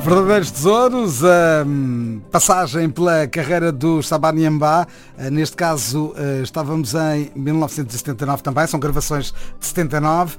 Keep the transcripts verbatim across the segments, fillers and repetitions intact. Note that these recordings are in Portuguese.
Verdadeiros tesouros, a passagem pela carreira do Sabaniamba, neste caso estávamos em mil novecentos e setenta e nove também, são gravações de setenta e nove,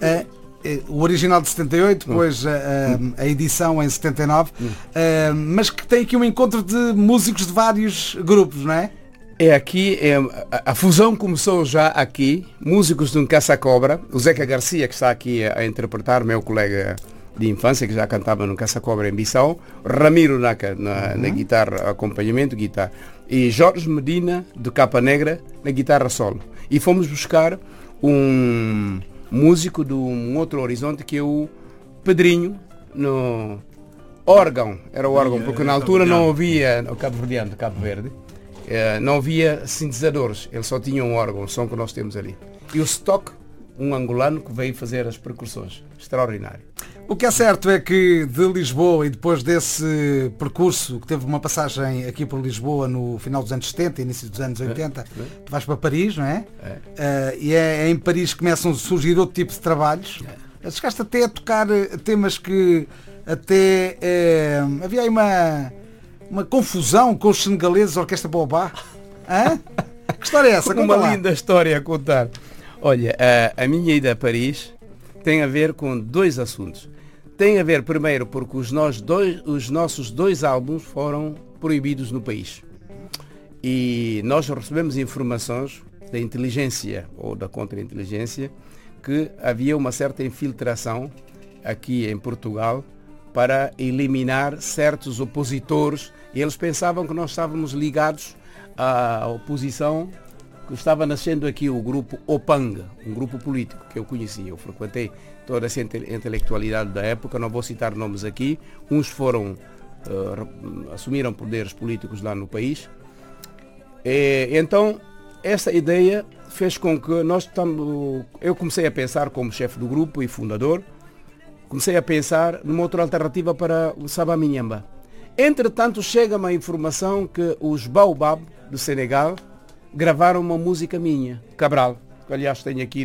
o original de setenta e oito, depois a, a edição em setenta e nove, mas que tem aqui um encontro de músicos de vários grupos, não é? É aqui, é, a, a fusão começou já aqui, músicos de um Caça-Cobra, o Zeca Garcia, que está aqui a, a interpretar, meu colega de infância, que já cantava no Caça-Cobra em Bissau, Ramiro na, na, uhum. na guitarra, acompanhamento, guitarra, e Jorge Medina, de Capa Negra, na guitarra solo. E fomos buscar um músico de um outro horizonte, que é o Pedrinho, no órgão, era o órgão, porque na altura não havia, o Cabo Verdeano, de Cabo Verde, Uh, não havia sintetizadores, ele só tinha um órgão, o som que nós temos ali. E o Stock, um angolano que veio fazer as percussões. Extraordinário. O que é certo é que de Lisboa, e depois desse percurso, que teve uma passagem aqui por Lisboa no final dos anos setenta, início dos anos oitenta, é, é. tu vais para Paris, não é? é. Uh, e é, é em Paris que começam a surgir outro tipo de trabalhos. É. Chegaste até a tocar temas que até uh, havia aí uma... uma confusão com os senegaleses, a Orquestra Baobá. Hã? Que história é essa? Conta Uma lá. linda história a contar. Olha, a, a minha ida a Paris tem a ver com dois assuntos. Tem a ver, primeiro, porque os, nós dois, os nossos dois álbuns foram proibidos no país. E nós recebemos informações da inteligência ou da contra-inteligência que havia uma certa infiltração aqui em Portugal para eliminar certos opositores, e eles pensavam que nós estávamos ligados à oposição, que estava nascendo aqui o grupo Opanga, um grupo político que eu conhecia, eu frequentei toda essa intelectualidade da época, não vou citar nomes aqui, uns foram, uh, assumiram poderes políticos lá no país, e, então essa ideia fez com que nós, eu comecei a pensar como chefe do grupo e fundador, comecei a pensar numa outra alternativa para o Sabaniamba. Entretanto, chega-me a informação que os Baobab do Senegal gravaram uma música minha, Cabral, que aliás tenho aqui